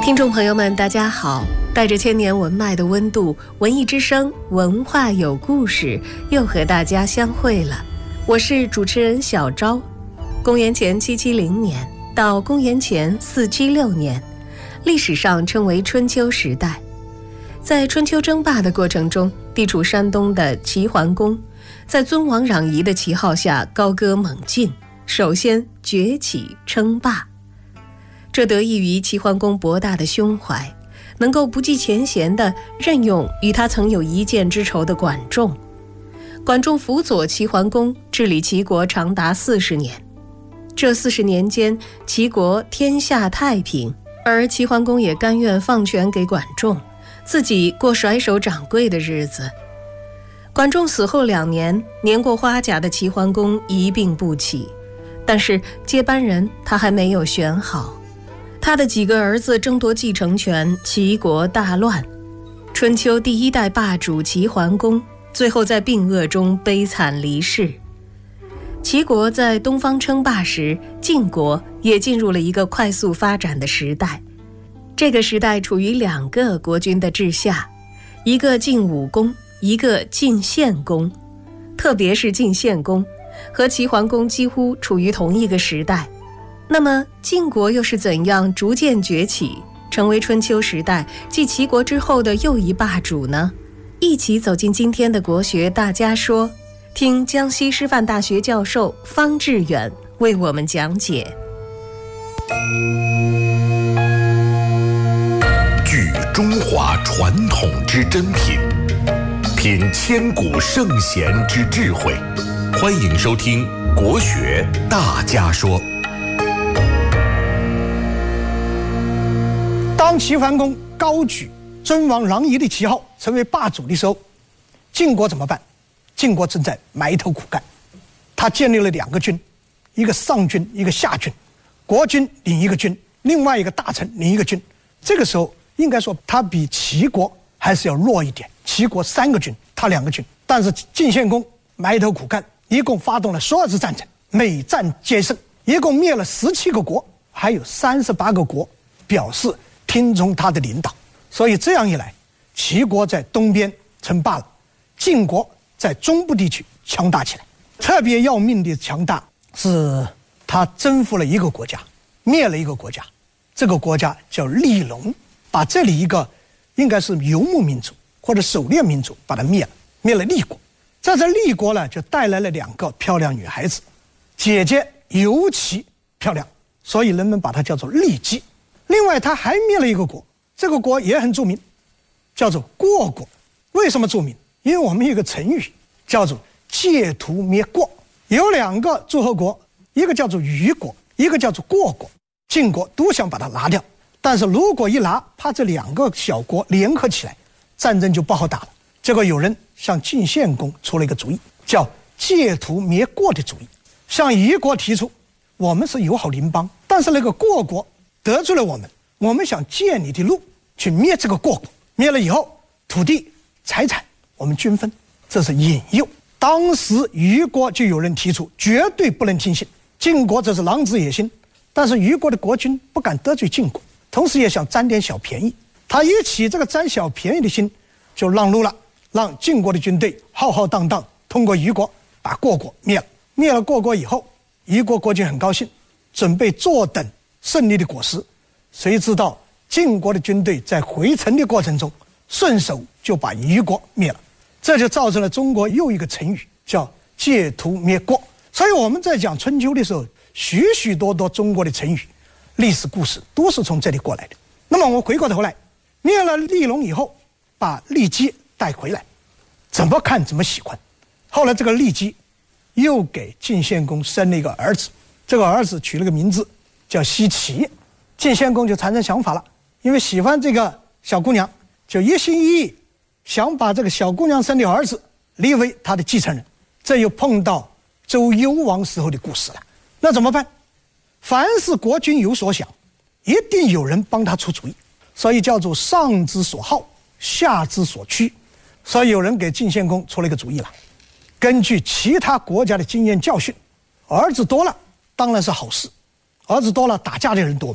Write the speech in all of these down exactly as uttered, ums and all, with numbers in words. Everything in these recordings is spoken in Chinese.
听众朋友们大家好，带着千年文脉的温度，文艺之声文化有故事又和大家相会了。我是主持人小昭。公元前七七零年到公元前四七六年，历史上称为春秋时代。在春秋争霸的过程中，地处山东的齐桓公在尊王攘夷的旗号下高歌猛进，首先崛起称霸。这得益于齐桓公博大的胸怀，能够不计前嫌地任用与他曾有一箭之仇的管仲。管仲辅佐齐桓公治理齐国长达四十年，这四十年间，齐国天下太平，而齐桓公也甘愿放权给管仲，自己过甩手掌柜的日子。管仲死后两年，年过花甲的齐桓公一病不起，但是接班人他还没有选好。他的几个儿子争夺继承权，齐国大乱。春秋第一代霸主齐桓公最后在病恶中悲惨离世。齐国在东方称霸时，晋国也进入了一个快速发展的时代。这个时代处于两个国君的治下，一个晋武公，一个晋献公。特别是晋献公和齐桓公几乎处于同一个时代。那么晋国又是怎样逐渐崛起，成为春秋时代继齐国之后的又一霸主呢？一起走进今天的国学大家说，听江西师范大学教授方志远为我们讲解。 聚中华传统之珍品，品千古圣贤之智慧。欢迎收听国学大家说。 当齐桓公高举尊王攘夷的旗号成为霸主的时候，晋国怎么办？晋国正在埋头苦干。他建立了两个军，一个上军，一个下军，国君领一个军，另外一个大臣领一个军。这个时候应该说他比齐国还是要弱一点，齐国三个军，他两个军。但是晋献公埋头苦干，一共发动了十二次战争，每战皆胜，一共灭了十七个国，还有三十八个国表示听从他的领导。所以这样一来，齐国在东边称霸了，晋国在中部地区强大起来。特别要命的强大是他征服了一个国家，灭了一个国家，这个国家叫利戎，把这里一个应该是游牧民族或者狩猎民族把它灭了，灭了利国。在这利国呢，就带来了两个漂亮女孩子，姐姐尤其漂亮，所以人们把她叫做利姬。另外他还灭了一个国，这个国也很著名，叫做过国。为什么著名？因为我们有一个成语叫做借图灭过。有两个诸侯国，一个叫做虞国，一个叫做过国，晋国都想把它拿掉，但是如果一拿，怕这两个小国联合起来，战争就不好打了。结果有人向晋献公出了一个主意，叫借图灭过的主意，向虞国提出，我们是友好邻邦，但是那个过国得罪了我们，我们想借你的路去灭这个过国，灭了以后土地财产我们均分，这是引诱。当时虞国就有人提出绝对不能听信，晋国这是狼子野心，但是虞国的国君不敢得罪晋国，同时也想占点小便宜，他一起这个占小便宜的心就让路了，让晋国的军队浩浩荡荡通过虞国把过国灭了。灭了过国以后，虞国国君很高兴，准备坐等胜利的果实，谁知道晋国的军队在回城的过程中顺手就把虞国灭了，这就造成了中国又一个成语叫借图灭过。所以我们在讲春秋的时候，许许多多中国的成语历史故事都是从这里过来的。那么我们回过头来，灭了利戎以后，把利姬带回来，怎么看怎么喜欢。后来这个利姬又给晋献公生了一个儿子，这个儿子取了个名字叫奚齐。晋献公就产生想法了，因为喜欢这个小姑娘，就一心一意想把这个小姑娘生的儿子立为他的继承人。这又碰到周幽王时候的故事了。那怎么办？凡是国君有所想，一定有人帮他出主意，所以叫做上之所好，下之所趋。所以有人给晋献公出了一个主意了，根据其他国家的经验教训，儿子多了当然是好事，儿子多了打架的人多嘛，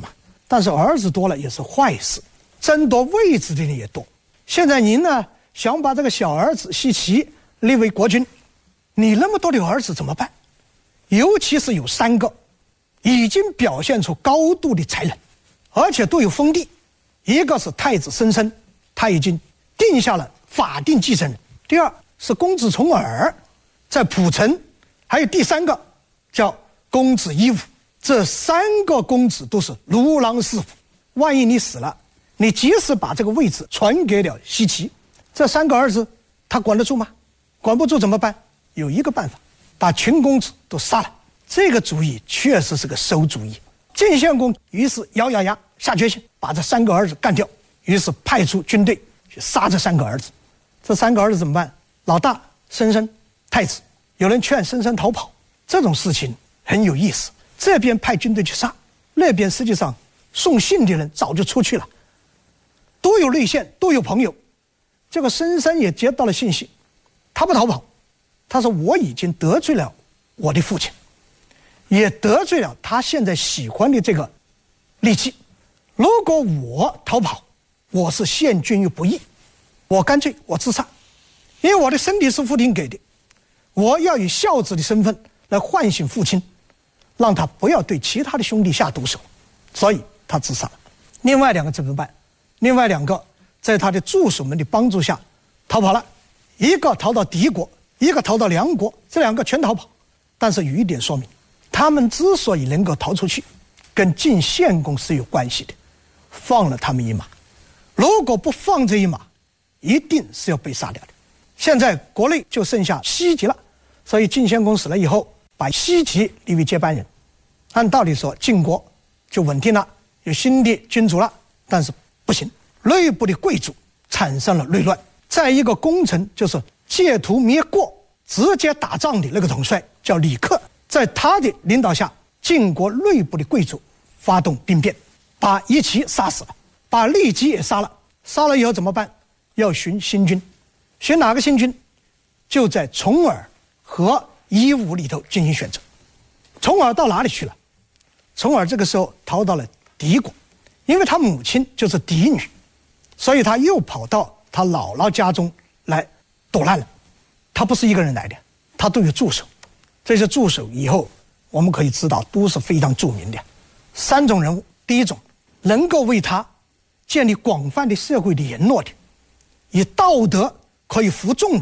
但是儿子多了也是坏事，争夺位置的人也多。现在您呢想把这个小儿子西岐立为国君，你那么多的儿子怎么办？尤其是有三个已经表现出高度的才能，而且都有封地。一个是太子申生，他已经定下了法定继承人。第二是公子重耳，在蒲城。还有第三个叫公子夷吾。这三个公子都是如狼似虎，万一你死了，你即使把这个位置传给了西岐，这三个儿子他管得住吗？管不住怎么办？有一个办法，把群公子都杀了。这个主意确实是个馊主意。晋献公于是咬咬牙下决心把这三个儿子干掉，于是派出军队去杀这三个儿子。这三个儿子怎么办？老大申生太子，有人劝申生逃跑，这种事情很有意思。这边派军队去杀，那边实际上送信的人早就出去了，都有内线，都有朋友。这个申生也接到了信息，他不逃跑，他说我已经得罪了我的父亲，也得罪了他现在喜欢的这个骊姬。如果我逃跑，我是陷君于不义，我干脆我自杀，因为我的身体是父亲给的，我要以孝子的身份来唤醒父亲，让他不要对其他的兄弟下毒手，所以他自杀了。另外两个怎么办？另外两个在他的助手们的帮助下逃跑了，一个逃到敌国，一个逃到梁国，这两个全逃跑。但是有一点说明，他们之所以能够逃出去，跟晋献公是有关系的，放了他们一马。如果不放这一马，一定是要被杀掉的。现在国内就剩下西岐了，所以晋献公死了以后，把西岐立为接班人。按道理说，晋国就稳定了，有新的君主了。但是不行，内部的贵族产生了内乱。再一个功臣就是借图灭过、直接打仗的那个统帅叫李克，在他的领导下，晋国内部的贵族发动兵变，把夷齐杀死了，把骊姬也杀了。杀了以后怎么办？要寻新君，寻哪个新君？就在重耳和夷吾里头进行选择。重耳到哪里去了？重耳这个时候逃到了敌国，因为他母亲就是嫡女，所以他又跑到他姥姥家中来躲难了。他不是一个人来的，他都有助手。这些助手以后我们可以知道都是非常著名的。三种人物，第一种能够为他建立广泛的社会的联络的，以道德可以服众的，